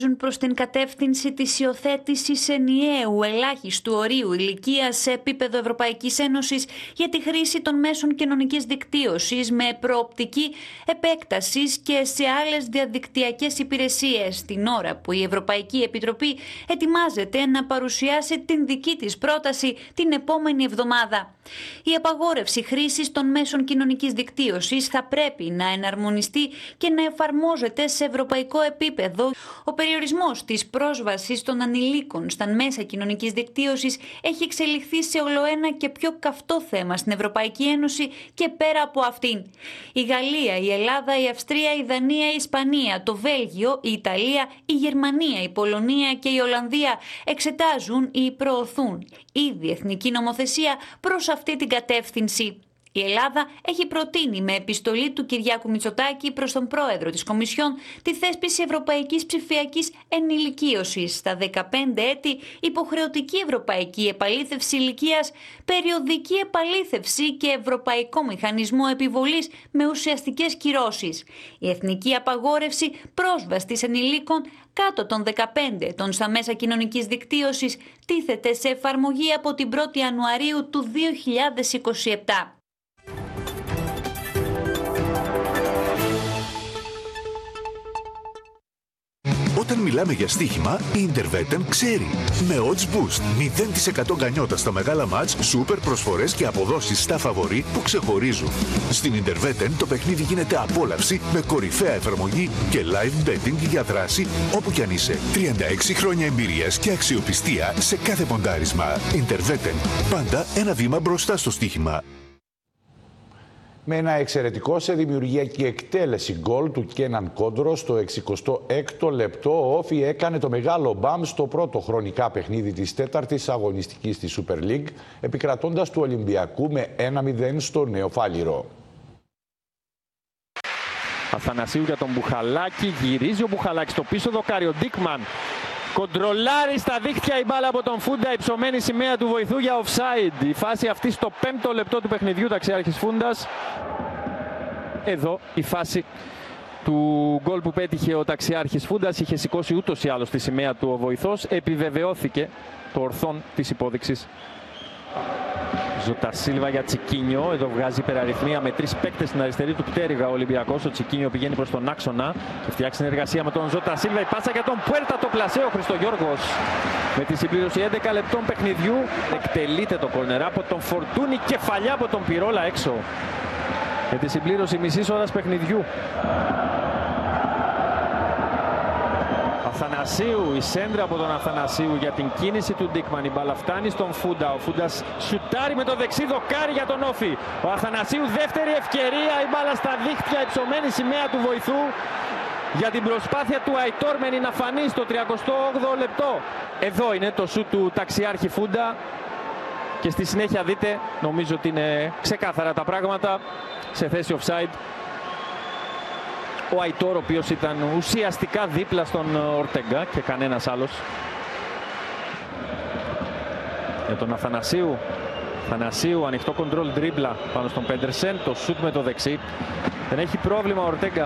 προς την κατεύθυνση της υιοθέτησης ενιαίου ελάχιστου ορίου ηλικίας σε επίπεδο Ευρωπαϊκής Ένωσης για τη χρήση των μέσων κοινωνικής δικτύωσης με προοπτική επέκτασης και σε άλλες διαδικτυακές υπηρεσίες, την ώρα που η Ευρωπαϊκή Επιτροπή ετοιμάζεται να παρουσιάσει την δική της πρόταση την επόμενη εβδομάδα. Η απαγόρευση χρήσης των μέσων κοινωνικής δικτύωσης θα πρέπει να εναρμονιστεί και να εφαρμόζεται σε ευρωπαϊκό επίπεδο. Ο περιορισμός της πρόσβασης των ανηλίκων στα μέσα κοινωνικής δικτύωσης έχει εξελιχθεί σε ολοένα και πιο καυτό θέμα στην Ευρωπαϊκή Ένωση και πέρα από αυτήν. Η Γαλλία, η Ελλάδα, η Αυστρία, η Δανία, η Ισπανία, το Βέλγιο, η Ιταλία, η Γερμανία, η Πολωνία και η Ολλανδία εξετάζουν ή προωθούν ήδη εθνική νομοθεσία προς αυτή την κατεύθυνση. Η Ελλάδα έχει προτείνει με επιστολή του Κυριάκου Μητσοτάκη προς τον πρόεδρο της Κομισιόν τη θέσπιση ευρωπαϊκής ψηφιακής ενηλικίωσης στα 15 έτη, υποχρεωτική ευρωπαϊκή επαλήθευση ηλικίας, περιοδική επαλήθευση και ευρωπαϊκό μηχανισμό επιβολής με ουσιαστικές κυρώσεις. Η εθνική απαγόρευση πρόσβασης ενηλίκων κάτω των 15 ετών στα μέσα κοινωνικής δικτύωσης τίθεται σε εφαρμογή από την 1η Ιανουαρίου του 2027. Όταν μιλάμε για στοίχημα, η Interveten ξέρει. Με odds boost, 0% γκανιότα στα μεγάλα μάτς, σούπερ προσφορές και αποδόσεις στα φαβορί που ξεχωρίζουν. Στην Interveten το παιχνίδι γίνεται απόλαυση με κορυφαία εφαρμογή και live betting για δράση όπου κι αν είσαι. 36 χρόνια εμπειρίας και αξιοπιστία σε κάθε ποντάρισμα. Interveten. Πάντα ένα βήμα μπροστά στο στοίχημα. Με ένα εξαιρετικό σε δημιουργία και εκτέλεση γκολ του Κέναν Κόντρο στο 66ο λεπτό, ο Όφι έκανε το μεγάλο μπαμ στο πρώτο χρονικά παιχνίδι της τέταρτης αγωνιστικής της Super League, επικρατώντας του Ολυμπιακού με 1-0 στο Νέο Φάληρο. Αθανασίου για τον Μπουχαλάκη, γυρίζει ο Μπουχαλάκης στο πίσω δοκάρι, ο Ντίκμαν κοντρολάρει στα δίχτυα η μπάλα από τον Φούντα, υψωμένη σημαία του βοηθού για offside. Η φάση αυτή στο 5ο λεπτό του παιχνιδιού, ταξιάρχης Φούντας. Εδώ η φάση του γκολ που πέτυχε ο ταξιάρχης Φούντας, είχε σηκώσει ούτως ή άλλως τη σημαία του ο βοηθός, επιβεβαιώθηκε το ορθόν της υπόδειξης. Ζωτασίλβα για Τσικίνιο, εδώ βγάζει υπεραριθμία με 3 παίκτες στην αριστερή του πτέρυγα ο Ολυμπιακός. Ο Τσικίνιο πηγαίνει προς τον άξονα και φτιάξει συνεργασία με τον Ζωτασίλβα. Η πάσα για τον Πουέρτα, το πλασέ, ο Χριστογιώργος με τη συμπλήρωση 11 λεπτών παιχνιδιού. Εκτελείται το κόρνερ από τον Φορτούνη, κεφαλιά από τον Πυρόλα έξω με τη συμπλήρωση μισής ώρας παιχνιδιού. Αθανασίου, η σέντρα από τον Αθανασίου για την κίνηση του Ντίκμαν. Η μπάλα φτάνει στον Φούντα. Ο Φούντας σουτάρει με το δεξί δοκάρι για τον Όφι. Ο Αθανασίου, δεύτερη ευκαιρία. Η μπάλα στα δίχτυα, υψωμένη σημαία του βοηθού για την προσπάθεια του Αϊτόρμενη να φανεί στο 38ο λεπτό. Εδώ είναι το σουτ του ταξιάρχη Φούντα. Και στη συνέχεια δείτε, νομίζω ότι είναι ξεκάθαρα τα πράγματα, σε θέση offside. Ο Αϊτόρ, ο οποίος ήταν ουσιαστικά δίπλα στον Ορτέγκα και κανένας άλλος. Για τον Αθανασίου. Αθανασίου, ανοιχτό κοντρόλ ντρίμπλα πάνω στον Πέντερσεν. Το σούτ με το δεξί. Δεν έχει πρόβλημα ο Ορτέγκα.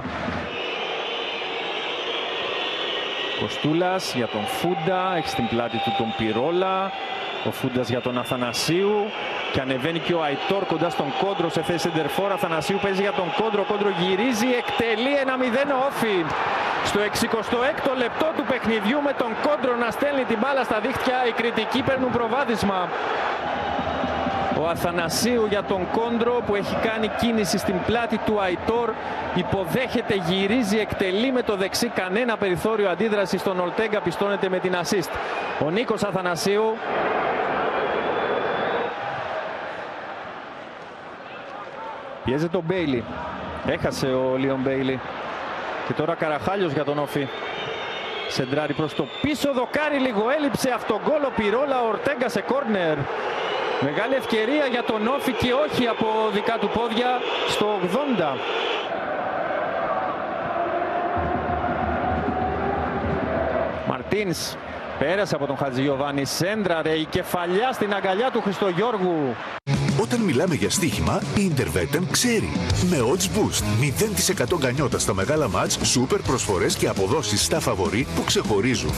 Κοστούλας για τον Φούντα. Έχει στην πλάτη του τον Πυρόλα. Ο Φούντας για τον Αθανασίου. Και ανεβαίνει και ο Αϊτόρ κοντά στον Κόντρο σε θέση σεντερφόρ. Αθανασίου παίζει για τον Κόντρο. Κόντρο γυρίζει, εκτελεί 1-0 ο Όφι. Στο 66ο λεπτό του παιχνιδιού με τον Κόντρο να στέλνει την μπάλα στα δίχτυα. Οι κριτικοί παίρνουν προβάδισμα. Ο Αθανασίου για τον Κόντρο που έχει κάνει κίνηση στην πλάτη του Αϊτόρ. Υποδέχεται, γυρίζει, εκτελεί με το δεξί. Κανένα περιθώριο αντίδραση στον Ορτέγκα, πιστώνεται με την assist. Ο Νίκος Αθανασίου. Πιέζεται ο Μπέιλι. Έχασε ο Λίον Μπέιλι. Και τώρα Καραχάλιος για τον Όφι. Σεντράρει προς το πίσω, δοκάρι, λίγο έλειψε αυτόν γκολ ο Πυρόλα, ο Ορτέγκα σε κόρνερ. Μεγάλη ευκαιρία για τον Όφι και όχι από δικά του πόδια στο 80. Μαρτίνς πέρασε από τον Χατζηγιοβάνη, σέντραρε, η κεφαλιά στην αγκαλιά του Χριστογιώργου. Όταν μιλάμε για στοίχημα, η Intervetten ξέρει. Με Odds Boost, 0% γκανιότα στα μεγάλα μάτς, σούπερ προσφορές και αποδόσεις στα φαβορί που ξεχωρίζουν.